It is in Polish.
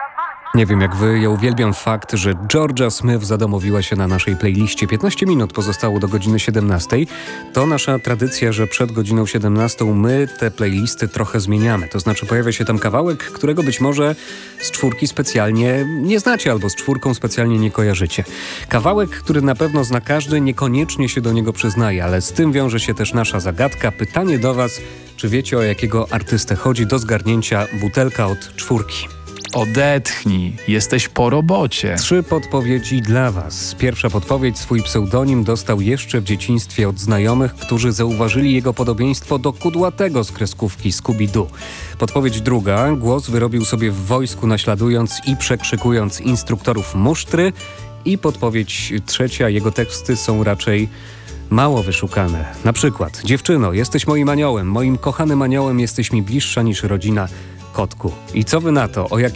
Nie wiem jak wy, ja uwielbiam fakt, że Georgia Smith zadomowiła się na naszej playliście. 15 minut pozostało do godziny 17. To nasza tradycja, że przed godziną 17 my te playlisty trochę zmieniamy. To znaczy pojawia się tam kawałek, którego być może z czwórki specjalnie nie znacie albo z czwórką specjalnie nie kojarzycie. Kawałek, który na pewno zna każdy, niekoniecznie się do niego przyznaje, ale z tym wiąże się też nasza zagadka. Pytanie do was, czy wiecie o jakiego artystę chodzi? Do zgarnięcia butelka od czwórki. Odetchnij, jesteś po robocie. 3 podpowiedzi dla was. Pierwsza podpowiedź: swój pseudonim dostał jeszcze w dzieciństwie od znajomych, którzy zauważyli jego podobieństwo do kudłatego z kreskówki Scooby-Doo. Podpowiedź druga: głos wyrobił sobie w wojsku, naśladując i przekrzykując instruktorów musztry. I podpowiedź trzecia: jego teksty są raczej mało wyszukane. Na przykład: dziewczyno, jesteś moim aniołem, moim kochanym aniołem, jesteś mi bliższa niż rodzina, kotku. I co wy na to? O